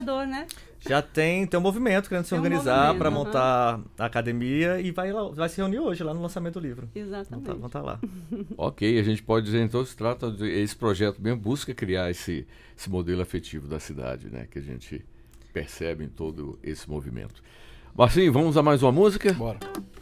né? Já tem um movimento querendo se Tem um organizar movimento, para aham. montar a academia e vai se reunir hoje lá no lançamento do livro. Exatamente. Vão estar lá. Ok, a gente pode dizer, então, se trata de esse projeto mesmo, busca criar esse modelo afetivo da cidade, né? Que a gente percebe em todo esse movimento. Marcinho, vamos a mais uma música? Bora.